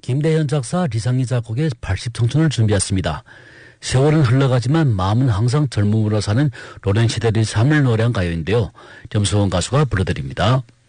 김대현 작사, 리상희 작곡의 80청춘을 준비했습니다. 세월은 흘러가지만 마음은 항상 젊음으로 사는 로렌 시대의 삶을 노래한 가요인데요. 염소원 가수가 불러드립니다.